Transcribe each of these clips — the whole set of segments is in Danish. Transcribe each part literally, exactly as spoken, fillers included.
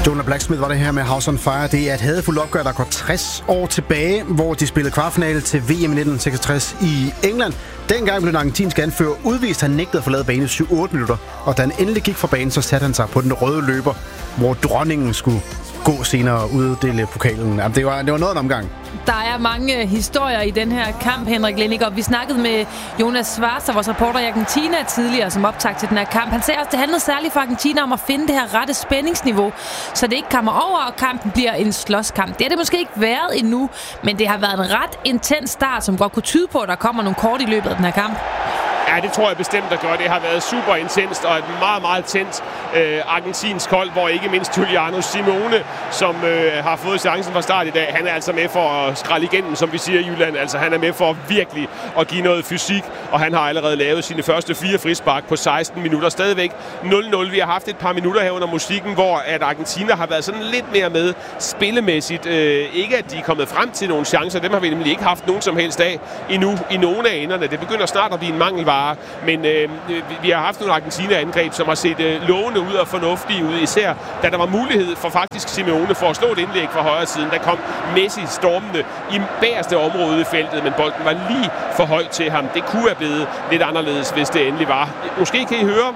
Jonah Blacksmith var det her med House on Fire. Det er et hadefuldt opgør, der går tres år tilbage, hvor de spillede kvartfinale til V M i nitten seksogtres i England. Dengang blev den argentinske anfører udvist. Han nægtede at forlade banen i syv otte minutter, og da han endelig gik fra banen, så satte han sig på den røde løber, hvor dronningen skulle gå senere og uddele pokalen. Jamen, det var, det var noget af en omgang. Der er mange historier i den her kamp, Henrik Lennig, og vi snakkede med Jonas Schwarzer, vores reporter i Argentina tidligere, som optag til den her kamp. Han sagde også, at det handlede særligt for Argentina om at finde det her rette spændingsniveau, så det ikke kommer over, og kampen bliver en slåskamp. Det har det måske ikke været endnu, men det har været en ret intens start, som godt kunne tyde på, at der kommer nogle kort i løbet af den her kamp. Ja, det tror jeg bestemt, der gør. Det har været super intenst og et meget, meget tændt øh, argentinsk hold, hvor ikke mindst Giuliano Simeone, som øh, har fået chancen fra start i dag, han er altså med for at skralde igennem, som vi siger i Jylland. Altså, han er med for virkelig at give noget fysik, og han har allerede lavet sine første fire frispark på seksten minutter. Stadigvæk nul nul. Vi har haft et par minutter her under musikken, hvor at Argentina har været sådan lidt mere med spillemæssigt. Øh, ikke at de er kommet frem til nogle chancer. Dem har vi nemlig ikke haft nogen som helst af endnu i nogle af enderne. Det begynder snart at blive en mangelvare. Men øh, vi har haft nogle Argentina-angreb, som har set øh, lovende ud og fornuftige ud, især da der var mulighed for faktisk Simeone for at slå et indlæg fra højre siden. Der kom Messi stormende i bagerste område i feltet, men bolden var lige for høj til ham. Det kunne have blevet lidt anderledes, hvis det endelig var. Måske kan I høre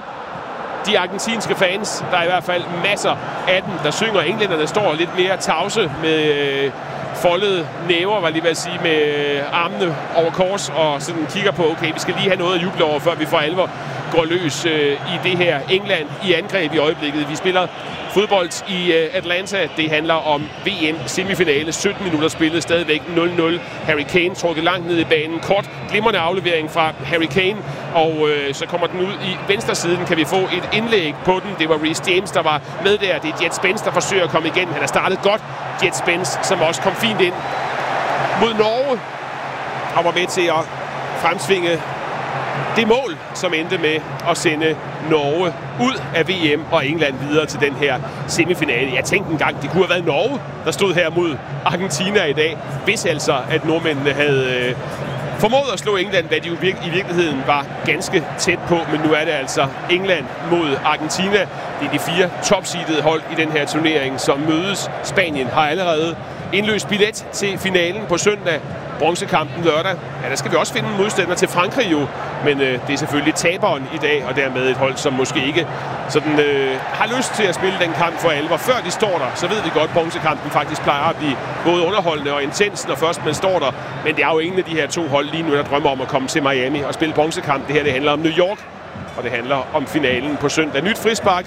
de argentinske fans. Der er i hvert fald masser af dem, der synger. Englænderne står lidt mere tavse med øh, foldede næver, var lige ved at sige, med armene over kors, og sådan kigger på, okay, vi skal lige have noget at juble over, før vi for alvor går løs øh, i det her England i angreb i øjeblikket. Vi spiller fodbold i øh, Atlanta. Det handler om V M-semifinale. sytten minutter spillet, stadigvæk nul nul. Harry Kane trukket langt ned i banen. Kort, glimrende aflevering fra Harry Kane, og øh, så kommer den ud i venstre siden. Kan vi få et indlæg på den? Det var Reece James, der var med der. Det er Jet Spence, der forsøger at komme igen. Han har startet godt. Jet Spence, som også kom fint ind mod Norge, og var med til at fremsvinge det mål, som endte med at sende Norge ud af V M og England videre til den her semifinale. Jeg tænkte engang, det kunne have været Norge, der stod her mod Argentina i dag, hvis altså, at nordmændene havde øh, formået at slå England, hvad de jo virke, i virkeligheden var ganske tæt på. Men nu er det altså England mod Argentina. Det er de fire topseedede hold i den her turnering, som mødes. Spanien har allerede indløst billet til finalen på søndag. Bronzekampen lørdag. Ja, der skal vi også finde en modstander til Frankrig jo. Men øh, det er selvfølgelig taberen i dag, og dermed et hold, som måske ikke sådan, øh, har lyst til at spille den kamp for alvor. Før de står der, så ved vi godt, at bronzekampen faktisk plejer at blive både underholdende og intens, når først man står der. Men det er jo ingen af de her to hold lige nu, der drømmer om at komme til Miami og spille bronzekamp. Det her, det handler om New York, og det handler om finalen på søndag. Nyt frispark.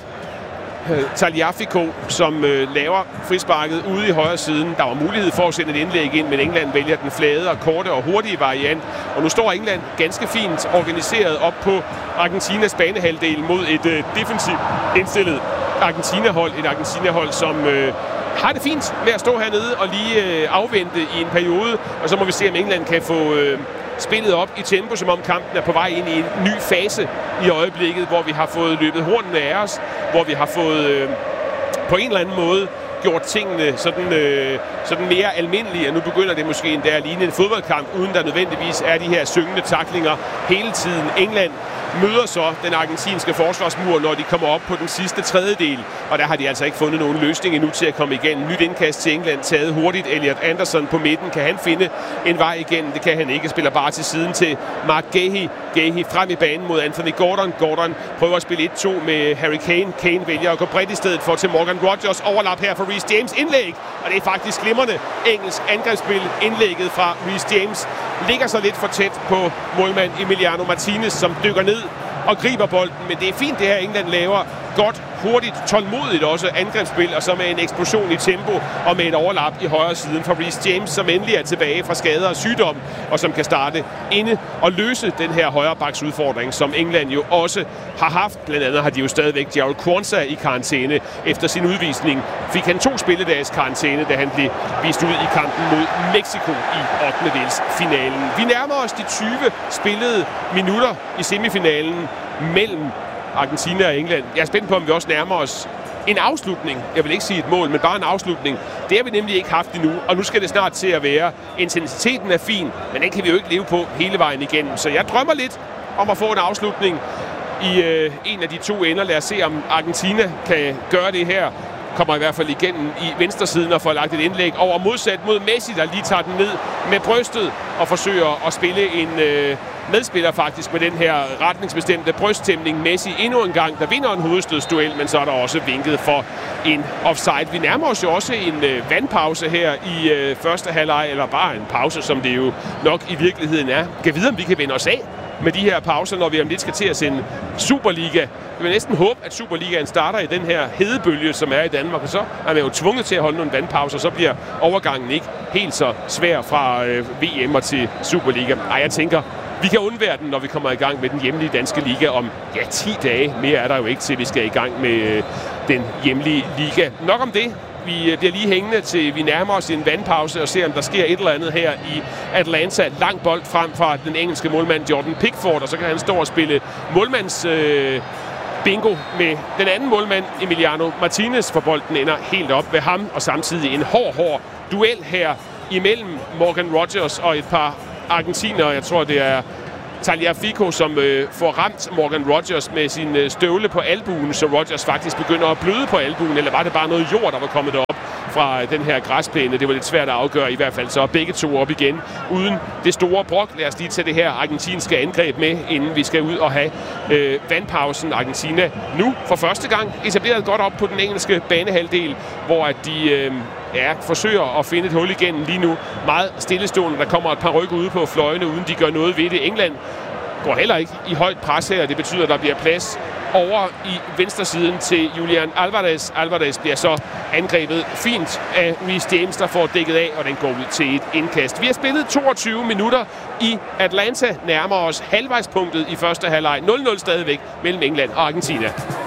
Tagliafico, som øh, laver frisparket ude i højre siden. Der var mulighed for at sende et indlæg ind, men England vælger den flade og korte og hurtige variant. Og nu står England ganske fint organiseret op på Argentinas banehalvdel mod et øh, defensivt indstillet Argentina-hold. Et Argentina-hold, som øh, har det fint med at stå hernede og lige øh, afvente i en periode. Og så må vi se, om England kan få Øh, spillet op i tempo, som om kampen er på vej ind i en ny fase i øjeblikket, hvor vi har fået løbet hornene af os, hvor vi har fået øh, på en eller anden måde gjort tingene sådan, øh, sådan mere almindelige, og nu begynder det måske endda at ligne en fodboldkamp, uden der nødvendigvis er de her syngende tacklinger hele tiden. England møder så den argentinske forsvarsmur, når de kommer op på den sidste tredjedel, og der har de altså ikke fundet nogen løsning endnu til at komme igennem. Nyt indkast til England taget hurtigt. Elliot Anderson på midten. Kan han finde en vej igennem? Det kan han ikke. Spiller bare til siden til Mark Gahey. Gahey frem i banen mod Anthony Gordon. Gordon prøver at spille et to med Harry Kane. Kane vælger at gå bredt i stedet for til Morgan Rogers. Overlap her for Reece James. Indlæg, og det er faktisk glimrende engelsk angrebsspil. Indlægget fra Reece James ligger så lidt for tæt på målmand Emiliano Martinez, som dykker ned og griber bolden, men det er fint det her England laver. Godt, hurtigt, tålmodigt også angrebsspil, og så med en eksplosion i tempo og med et overlap i højre siden for Reece James, som endelig er tilbage fra skader og sygdom, og som kan starte inde og løse den her højrebacks udfordring, som England jo også har haft. Blandt andet har de jo stadigvæk Jarrell Quansah i karantæne. Efter sin udvisning fik han to spilledages karantæne, da han blev vist ud i kampen mod Mexico i ottendedelsfinalen. Vi nærmer os de tyve spillede minutter i semifinalen mellem Argentina og England. Jeg er spændt på, om vi også nærmer os en afslutning. Jeg vil ikke sige et mål, men bare en afslutning. Det har vi nemlig ikke haft endnu, og nu skal det snart til at være. Intensiteten er fin, men den kan vi jo ikke leve på hele vejen igennem. Så jeg drømmer lidt om at få en afslutning i øh, en af de to ender. Lad os se, om Argentina kan gøre det her. kommer i hvert fald igennem i venstre siden og får lagt et indlæg over modsat mod Messi, der lige tager den ned med brystet og forsøger at spille en øh, medspiller faktisk med den her retningsbestemte brysttæmning. Messi endnu en gang, der vinder en hovedstødsduel, men så er der også vinket for en offside. Vi nærmer os jo også en øh, vandpause her i øh, første halvleg, eller bare en pause, som det jo nok i virkeligheden er. Kan vide, om vi kan vende os af med de her pauser, når vi om lidt skal til at sende Superliga. Jeg vil næsten håbe, at Superligaen starter i den her hedebølge, som er i Danmark, og så er man jo tvunget til at holde nogle vandpauser, så bliver overgangen ikke helt så svær fra øh, V M'er til Superliga. Ej, jeg tænker, vi kan undvære den, når vi kommer i gang med den hjemlige danske liga om ja, ti dage. Mere er der jo ikke til, vi skal i gang med øh, den hjemlige liga. Nok om det. Vi bliver lige hængende til, vi nærmer os en vandpause og ser, om der sker et eller andet her i Atlanta. Lang bold frem fra den engelske målmand Jordan Pickford, og så kan han stå og spille målmands øh, bingo med den anden målmand, Emiliano Martinez, for bolden ender helt op ved ham, og samtidig en hård, hård duel her imellem Morgan Rogers og et par argentinere. Jeg tror, det er Tagliafico, som øh, får ramt Morgan Rogers med sin øh, støvle på albuen, så Rogers faktisk begynder at bløde på albuen, eller var det bare noget jord, der var kommet derop fra øh, den her græsplæne? Det var lidt svært at afgøre, i hvert fald så begge to op igen, uden det store brok. Lad os lige tage det her argentinske angreb med, inden vi skal ud og have øh, vandpausen. Argentina nu for første gang etableret godt op på den engelske banehalvdel, hvor at de øh, ja, forsøger at finde et hul igen lige nu. Meget stillestående. Der kommer et par ryk ude på fløjene, uden de gør noget ved det. England går heller ikke i højt pres her. Det betyder, at der bliver plads over i venstre siden til Julian Alvarez. Alvarez bliver så angrebet fint af Reece James, der får dækket af, og den går ud til et indkast. Vi har spillet toogtyve minutter i Atlanta, nærmer os halvvejspunktet i første halvleg. nul nul stadigvæk mellem England og Argentina.